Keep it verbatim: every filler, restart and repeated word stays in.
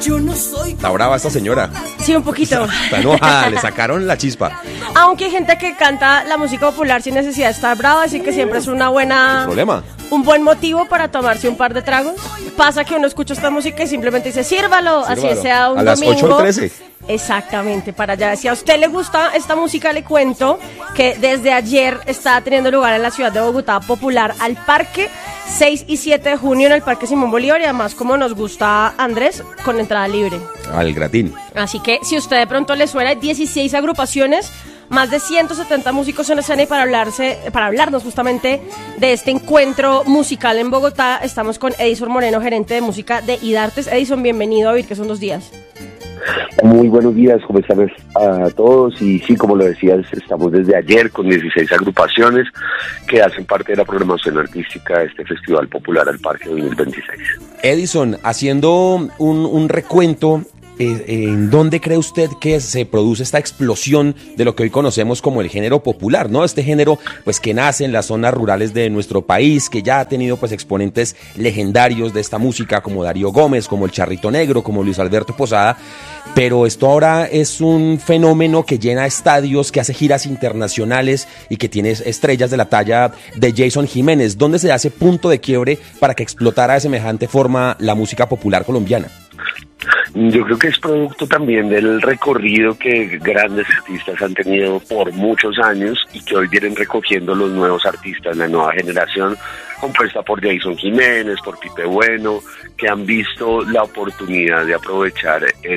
Está brava esta señora. Sí, un poquito. Está enojada, le sacaron la chispa. Aunque hay gente que canta la música popular sin necesidad de estar brava, así que siempre es una buena... ¿Problema? Un buen motivo para tomarse un par de tragos. Pasa que uno escucha esta música y simplemente dice, sírvalo, Sírvalo. así sea un a las domingo. ocho y trece. Exactamente, para allá. Si a usted le gusta esta música, le cuento que desde ayer está teniendo lugar en la ciudad de Bogotá Popular al Parque, seis y siete de junio en el Parque Simón Bolívar, y además, como nos gusta Andrés, con entrada libre. Al gratín. Así que si usted de pronto le suena, dieciséis agrupaciones, más de ciento setenta músicos en escena, y para hablarse, para hablarnos justamente de este encuentro musical en Bogotá, estamos con Edison Moreno, gerente de música de IDARTES. Edison, bienvenido a Vivir, que son dos días. Muy buenos días, ¿cómo están a todos? Y sí, como lo decías, estamos desde ayer con dieciséis agrupaciones que hacen parte de la programación artística de este Festival Popular al Parque dos mil veintiséis. Edison, haciendo un, un recuento, eh, ¿en dónde cree usted que se produce esta explosión de lo que hoy conocemos como el género popular, ¿no? Este género, pues, que nace en las zonas rurales de nuestro país, que ya ha tenido, pues, exponentes legendarios de esta música, como Darío Gómez, como el Charrito Negro, como Luis Alberto Posada, pero esto ahora es un fenómeno que llena estadios, que hace giras internacionales y que tiene estrellas de la talla de Jason Jiménez. ¿Dónde se hace punto de quiebre para que explotara de semejante forma la música popular colombiana? Yo creo que es producto también del recorrido que grandes artistas han tenido por muchos años y que hoy vienen recogiendo los nuevos artistas, la nueva generación, compuesta por Jason Jiménez, por Pipe Bueno, que han visto la oportunidad de aprovechar